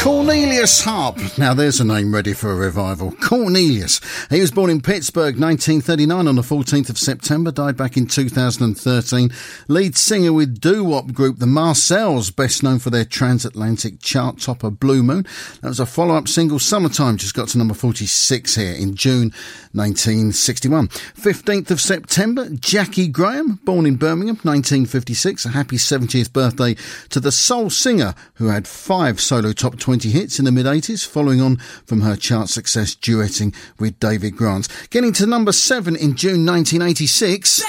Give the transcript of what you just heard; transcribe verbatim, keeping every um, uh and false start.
Cornelius Harp. Now there's a name ready for a revival. Cornelius. He was born in Pittsburgh, nineteen thirty-nine, on the fourteenth of September, died back in two thousand thirteen. Lead singer with doo-wop group The Marcells, best known for their transatlantic chart topper Blue Moon. That was a follow-up single, Summertime, just got to number forty-six here in June nineteen sixty-one. fifteenth of September, Jackie Graham, born in Birmingham, nineteen fifty-six. A happy seventieth birthday to the soul singer who had five solo top twenty hits in the mid-eighties, following on from her chart success duetting with David Grant. Getting to number seven in June nineteen eighty-six.